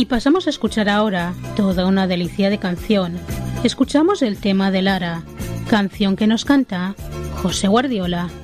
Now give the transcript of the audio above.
Y pasamos a escuchar ahora toda una delicia de canción. Escuchamos el tema de Lara, canción que nos canta José Guardiola.